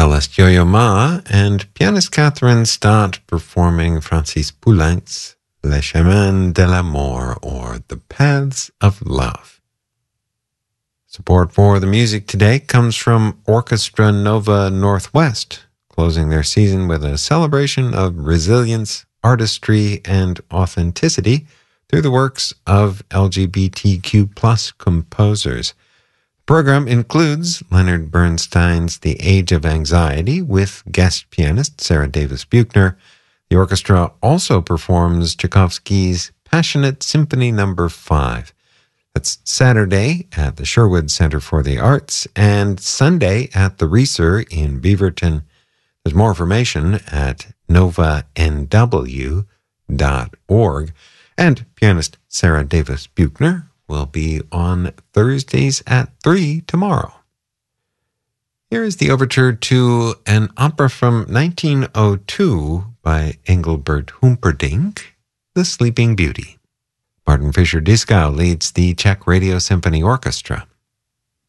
cellist Yo-Yo Ma and pianist Catherine Stott performing Francis Poulenc's Les Chemins de l'Amour, or The Paths of Love. Support for the music today comes from Orchestra Nova Northwest, closing their season with a celebration of resilience, artistry, and authenticity through the works of LGBTQ+ composers. The program includes Leonard Bernstein's The Age of Anxiety with guest pianist Sarah Davis Buchner. The orchestra also performs Tchaikovsky's Passionate Symphony No. 5. That's Saturday at the Sherwood Center for the Arts and Sunday at the Reeser in Beaverton. There's more information at novanw.org. And pianist Sarah Davis Buchner will be on Thursdays at 3 tomorrow. Here is the overture to an opera from 1902 by Engelbert Humperdinck, The Sleeping Beauty. Martin Fischer-Dieskau leads the Czech Radio Symphony Orchestra.